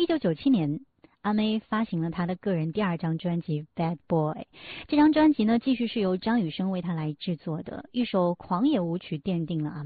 1997年，阿妹发行了她的个人第2张专辑《Bad Boy》。这张专辑呢，继续是由张雨生为她来制作的，一首《狂野舞曲》奠定了阿妹